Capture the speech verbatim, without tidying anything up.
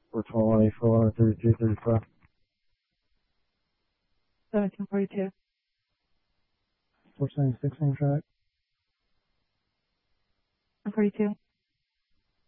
four twenty, four thirty-two, thirty-five. seventeen forty-two. four seventy-six on track. forty-two.